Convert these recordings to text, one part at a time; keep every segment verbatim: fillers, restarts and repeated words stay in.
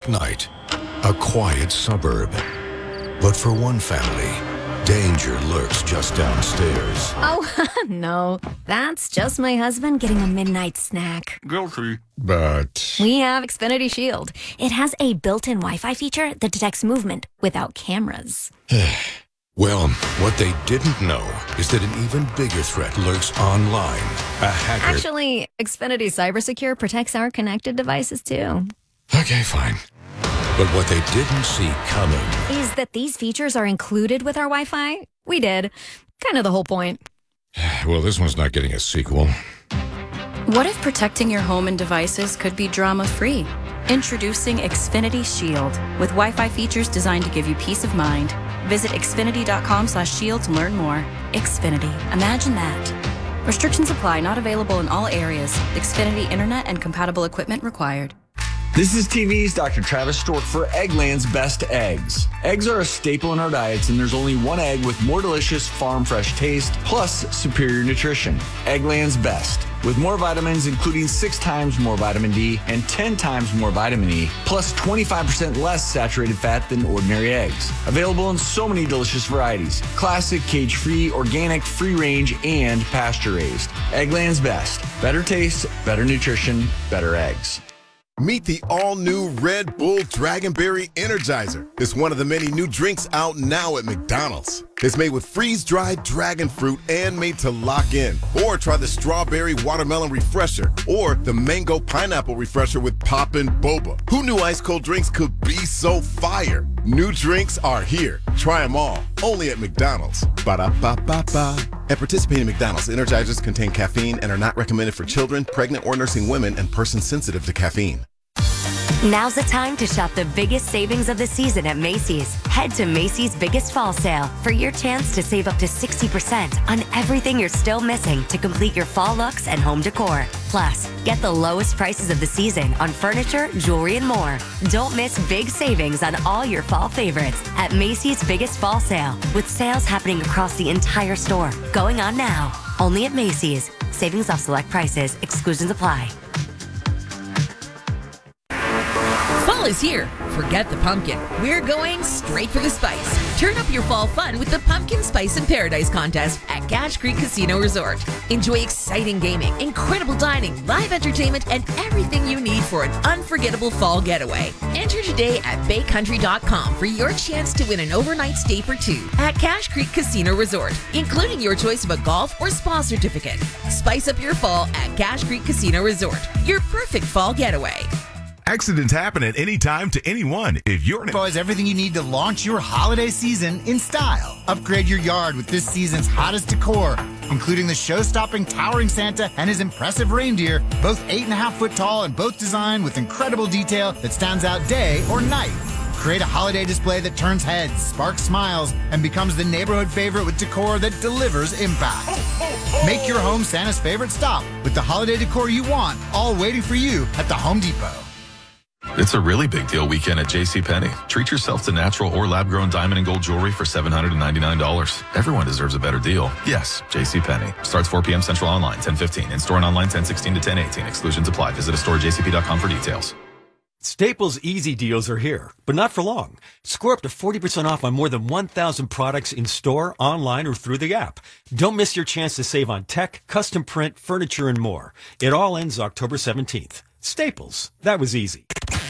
night, a quiet suburb. But for one family, danger lurks just downstairs. Oh, no. That's just my husband getting a midnight snack. Guilty. But... We have Xfinity Shield. It has a built-in Wi-Fi feature that detects movement without cameras. Well, what they didn't know is that an even bigger threat lurks online. A hacker... Actually, Xfinity CyberSecure protects our connected devices, too. Okay, fine. But what they didn't see coming... is that these features are included with our Wi-Fi. We did. Kind of the whole point. Well, this one's not getting a sequel. What if protecting your home and devices could be drama-free? Introducing Xfinity Shield, with Wi-Fi features designed to give you peace of mind. Visit xfinity.com slash shield to learn more. Xfinity. Imagine that. Restrictions apply. Not available in all areas. Xfinity Internet and compatible equipment required. This is T V's Doctor Travis Stork for Eggland's Best Eggs. Eggs are a staple in our diets, and there's only one egg with more delicious farm-fresh taste, plus superior nutrition. Eggland's Best. With more vitamins, including six times more vitamin D and ten times more vitamin E, plus twenty-five percent less saturated fat than ordinary eggs. Available in so many delicious varieties. Classic, cage-free, organic, free-range, and pasture-raised. Eggland's Best. Better taste, better nutrition, better eggs. Meet the all-new Red Bull Dragonberry Energizer. It's one of the many new drinks out now at McDonald's. It's made with freeze-dried dragon fruit and made to lock in. Or try the Strawberry Watermelon Refresher or the Mango Pineapple Refresher with Poppin' Boba. Who knew ice-cold drinks could be so fire? New drinks are here. Try them all. Only at McDonald's. Ba-da-ba-ba-ba. At participating McDonald's, Energizers contain caffeine and are not recommended for children, pregnant or nursing women, and persons sensitive to caffeine. Now's the time to shop the biggest savings of the season at Macy's. Head to Macy's Biggest Fall Sale for your chance to save up to sixty percent on everything you're still missing to complete your fall looks and home decor. Plus, get the lowest prices of the season on furniture, jewelry, and more. Don't miss big savings on all your fall favorites at Macy's Biggest Fall Sale, with sales happening across the entire store. Going on now. Only at Macy's. Savings off select prices. Exclusions apply. Fall is here. Forget the pumpkin. We're going straight for the spice. Turn up your fall fun with the Pumpkin Spice in Paradise contest at Cache Creek Casino Resort. Enjoy exciting gaming, incredible dining, live entertainment, and everything you need for an unforgettable fall getaway. Enter today at bay country dot com for your chance to win an overnight stay for two at Cache Creek Casino Resort, including your choice of a golf or spa certificate. Spice up your fall at Cache Creek Casino Resort, your perfect fall getaway. Accidents happen at any time to anyone. If you're an... Is everything you need to launch your holiday season in style. Upgrade your yard with this season's hottest decor, including the show-stopping towering Santa and his impressive reindeer, both eight and a half foot tall and both designed with incredible detail that stands out day or night. Create a holiday display that turns heads, sparks smiles, and becomes the neighborhood favorite with decor that delivers impact. Make your home Santa's favorite stop with the holiday decor you want, all waiting for you at the Home Depot. It's a really big deal weekend at JCPenney. Treat yourself to natural or lab-grown diamond and gold jewelry for seven hundred ninety-nine dollars. Everyone deserves a better deal. Yes, JCPenney. Starts four p.m. Central online, ten fifteen. In-store and online, ten sixteen to ten eighteen. Exclusions apply. Visit a store at j c p dot com for details. Staples Easy Deals are here, but not for long. Score up to forty percent off on more than one thousand products in store, online, or through the app. Don't miss your chance to save on tech, custom print, furniture, and more. It all ends October seventeenth. Staples. That was easy.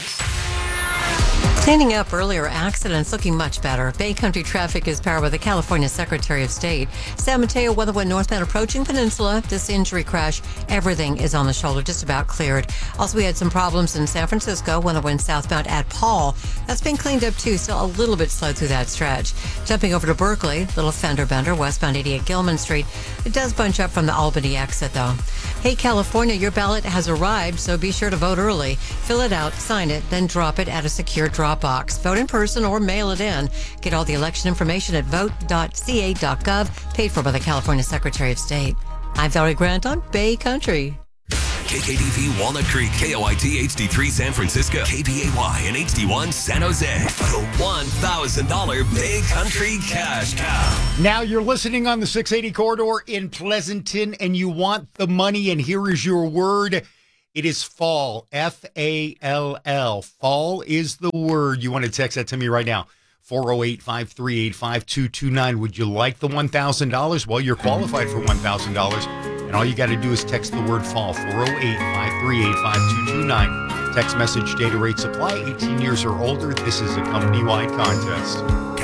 Cleaning up earlier accidents, looking much better. Bay Country traffic is powered by the California Secretary of State. San Mateo, one oh one northbound approaching Peninsula. This injury crash, everything is on the shoulder, just about cleared. Also, we had some problems in San Francisco, one oh one southbound at Paul. That's been cleaned up too, still a little bit slow through that stretch. Jumping over to Berkeley, little fender bender, westbound eighty-eight Gilman Street. It does bunch up from the Albany exit though. Hey, California, your ballot has arrived, so be sure to vote early. Fill it out, sign it, then drop it at a secure drop box. Vote in person or mail it in. Get all the election information at vote dot c a dot gov, paid for by the California Secretary of State. I'm Valerie Grant on Bay Country. K K D V Walnut Creek, K O I T H D three San Francisco, K B A Y and H D one San Jose. The one thousand dollars Bay Country Cash Cow. Now you're listening on the six eighty corridor in Pleasanton and you want the money, and here is your word. It is fall, F A L L. Fall is the word. You want to text that to me right now. four oh eight, five three eight, five two two nine. Would you like the one thousand dollars? Well, you're qualified for one thousand dollars. And all you got to do is text the word fall, four oh eight, five three eight, five two two nine. Text message data rate supply, eighteen years or older. This is a company-wide contest.